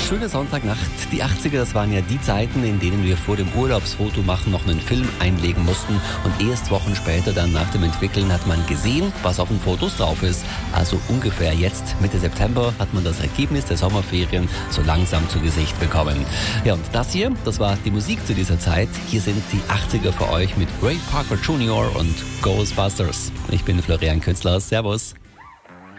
schöne Sonntagnacht. Die 80er, das waren ja die Zeiten, in denen wir vor dem Urlaubsfoto machen noch einen Film einlegen mussten. Und erst Wochen später, dann nach dem Entwickeln, hat man gesehen, was auf den Fotos drauf ist. Also ungefähr jetzt, Mitte September, hat man das Ergebnis der Sommerferien so langsam zu Gesicht bekommen. Ja, und das hier, das war die Musik zu dieser Zeit. Hier sind die 80er für euch mit Ray Parker Jr. und Ghostbusters. Ich bin Florian Künstler. Servus.